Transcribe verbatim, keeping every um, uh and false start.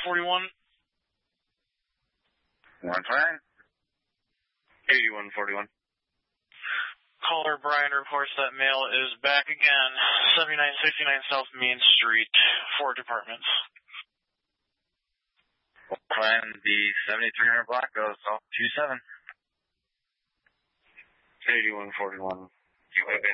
forty-one. One time. eighty-one forty-one. Caller Brian reports that mail is back again. seventy-nine sixty-nine South Main Street. Four departments. Plan the seventy-three hundred block goes off two seven. eighty-one forty-one. You would have been